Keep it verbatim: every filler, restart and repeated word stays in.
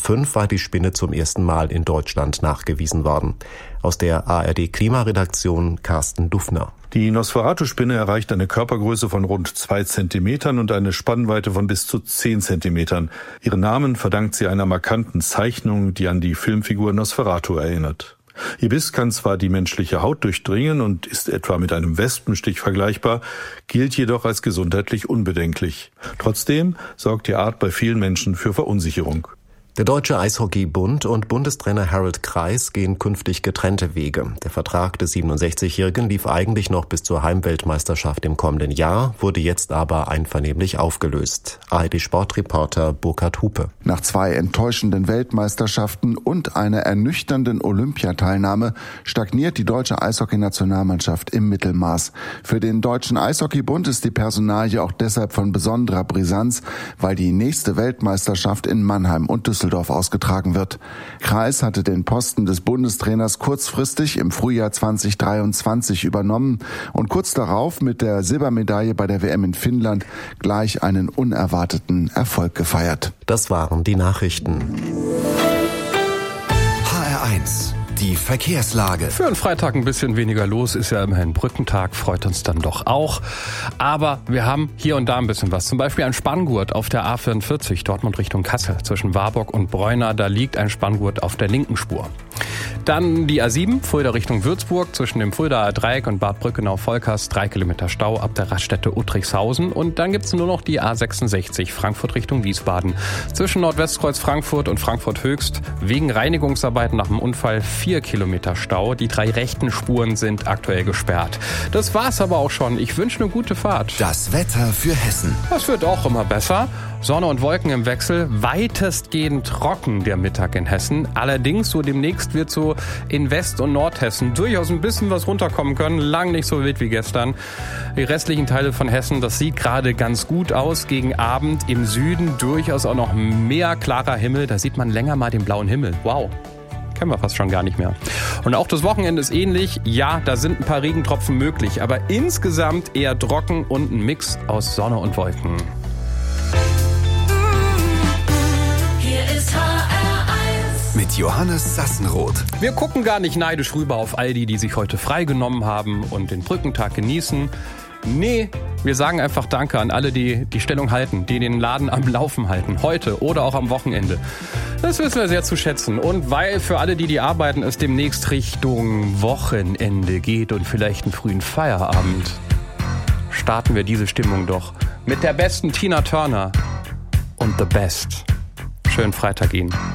zweitausendfünf war die Spinne zum ersten Mal in Deutschland nachgewiesen worden. Aus der A R D-Klimaredaktion Carsten Dufner. Die Nosferatu-Spinne erreicht eine Körpergröße von rund zwei Zentimetern und eine Spannweite von bis zu zehn Zentimetern. Ihren Namen verdankt sie einer markanten Zeichnung, die an die Filmfigur Nosferatu erinnert. Ihr Biss kann zwar die menschliche Haut durchdringen und ist etwa mit einem Wespenstich vergleichbar, gilt jedoch als gesundheitlich unbedenklich. Trotzdem sorgt die Art bei vielen Menschen für Verunsicherung. Der Deutsche Eishockeybund und Bundestrainer Harald Kreis gehen künftig getrennte Wege. Der Vertrag des siebenundsechzigjährigen lief eigentlich noch bis zur Heimweltmeisterschaft im kommenden Jahr, wurde jetzt aber einvernehmlich aufgelöst. A R D-Sportreporter Burkhard Hupe. Nach zwei enttäuschenden Weltmeisterschaften und einer ernüchternden Olympiateilnahme stagniert die deutsche Eishockeynationalmannschaft im Mittelmaß. Für den Deutschen Eishockeybund ist die Personalie auch deshalb von besonderer Brisanz, weil die nächste Weltmeisterschaft in Mannheim und Düsseldorf ausgetragen wird. Kreis hatte den Posten des Bundestrainers kurzfristig im Frühjahr zweitausenddreiundzwanzig übernommen und kurz darauf mit der Silbermedaille bei der W M in Finnland gleich einen unerwarteten Erfolg gefeiert. Das waren die Nachrichten. H R eins. Die Verkehrslage. Für einen Freitag ein bisschen weniger los, ist ja immerhin Brückentag, freut uns dann doch auch. Aber wir haben hier und da ein bisschen was. Zum Beispiel ein Spanngurt auf der A vierundvierzig, Dortmund Richtung Kassel. Zwischen Warburg und Bräuna, da liegt ein Spanngurt auf der linken Spur. Dann die A sieben, Fulda Richtung Würzburg, zwischen dem Fuldaer Dreieck und Bad Brückenau-Volkers, drei Kilometer Stau ab der Raststätte Uttrichshausen. Und dann gibt's nur noch die A sechsundsechzig, Frankfurt Richtung Wiesbaden. Zwischen Nordwestkreuz Frankfurt und Frankfurt Höchst, wegen Reinigungsarbeiten nach dem Unfall vier Kilometer Stau. Die drei rechten Spuren sind aktuell gesperrt. Das war's aber auch schon. Ich wünsche eine gute Fahrt. Das Wetter für Hessen. Das wird auch immer besser. Sonne und Wolken im Wechsel, weitestgehend trocken der Mittag in Hessen. Allerdings so demnächst wird so in West- und Nordhessen durchaus ein bisschen was runterkommen können. Lang nicht so wild wie gestern. Die restlichen Teile von Hessen, das sieht gerade ganz gut aus. Gegen Abend im Süden durchaus auch noch mehr klarer Himmel. Da sieht man länger mal den blauen Himmel. Wow. Kennen wir fast schon gar nicht mehr. Und auch das Wochenende ist ähnlich. Ja, da sind ein paar Regentropfen möglich, aber insgesamt eher trocken und ein Mix aus Sonne und Wolken. Mit Johannes Sassenroth. Wir gucken gar nicht neidisch rüber auf all die, die sich heute freigenommen haben und den Brückentag genießen. Nee, wir sagen einfach Danke an alle, die die Stellung halten, die den Laden am Laufen halten, heute oder auch am Wochenende. Das wissen wir sehr zu schätzen. Und weil für alle, die die arbeiten, es demnächst Richtung Wochenende geht und vielleicht einen frühen Feierabend, starten wir diese Stimmung doch mit der besten Tina Turner und The Best. Schönen Freitag Ihnen.